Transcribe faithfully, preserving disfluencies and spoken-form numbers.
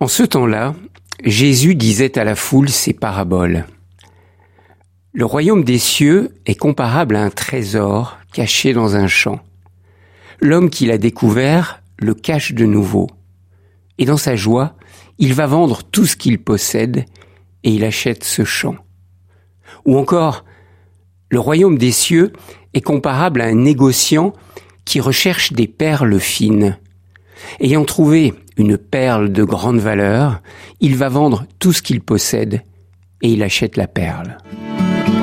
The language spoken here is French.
En ce temps-là, Jésus disait à la foule ces paraboles. Le royaume des cieux est comparable à un trésor caché dans un champ. L'homme qui l'a découvert le cache de nouveau. Et dans sa joie, il va vendre tout ce qu'il possède et il achète ce champ. Ou encore, le royaume des cieux est comparable à un négociant qui recherche des perles fines. Ayant trouvé une perle de grande valeur, il va vendre tout ce qu'il possède et il achète la perle.